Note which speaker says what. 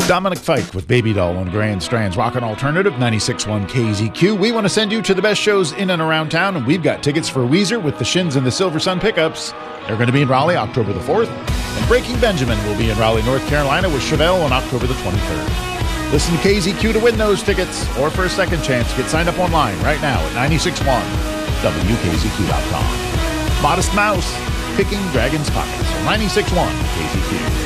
Speaker 1: Dominic Fike with Baby Doll on Grand Strand's Rockin' Alternative 96.1 KZQ. We want to send you to the best shows in and around town, and we've got tickets for Weezer with the Shins and the Silver Sun Pickups. They're going to be in Raleigh October the 4th, and Breaking Benjamin will be in Raleigh, North Carolina with Chevelle on October the 23rd. Listen to KZQ to win those tickets, or for a second chance, get signed up online right now at 96.1WKZQ.com. Modest Mouse, Picking Dragon's Pockets on 96.1 KZQ.